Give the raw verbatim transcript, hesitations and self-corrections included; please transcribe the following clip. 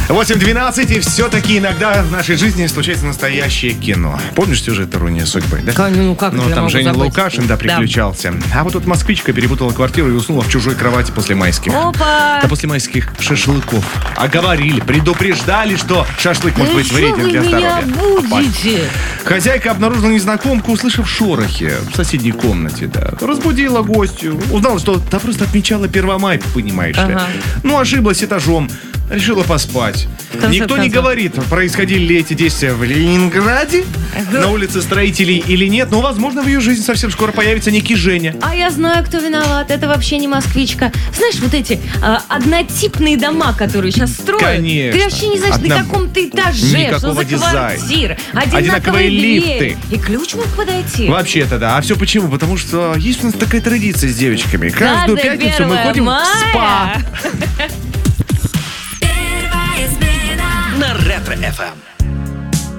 восемь двенадцать, и все-таки иногда в нашей жизни случается настоящее кино. Помнишь сюжет «Ирония судьбы», да? Ну, как Ну, это я там могу Женя забыть? Лукашин, да, приключался. Да. А вот тут москвичка перепутала квартиру и уснула в чужой кровати после майских. Опа! Да после майских шашлыков. А говорили, предупреждали, что шашлык может Ну быть что вреден вы для меня здоровья. будете? Хозяйка обнаружила незнакомку, услышав шорохи в соседней комнате, да. Разбудила гостью. Узнала, что та просто отмечала Первомай, понимаешь ли. Ага. Ну, ошиблась этажом. Решила поспать. конце Никто не концов. говорит, происходили ли эти действия в Ленинграде, Ага. на улице Строителей или нет. Но, возможно, в ее жизни совсем скоро появится некий Женя. А я знаю, кто виноват. Это вообще не москвичка. Знаешь, вот эти а, однотипные дома, которые сейчас строят. Конечно. Ты вообще не знаешь, Одна- на каком ты этаже, что Никакого за дизайна. квартира. Одинаковые Одинаковые лифты. двери. И ключ мог подойти. Вообще-то да. А все почему? Потому что есть у нас такая традиция с девочками. Каждую Каждое пятницу мы первое ходим мая. в спа. На Ретро-эф эм.